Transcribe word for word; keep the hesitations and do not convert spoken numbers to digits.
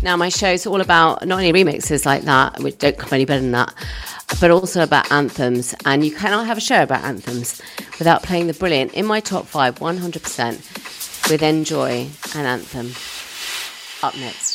Now, my show's all about not only remixes like that, which don't come any better than that, but also about anthems. And you cannot have a show about anthems without playing the brilliant In My Top five, one hundred percent, with Enjoy and Anthem. Up next.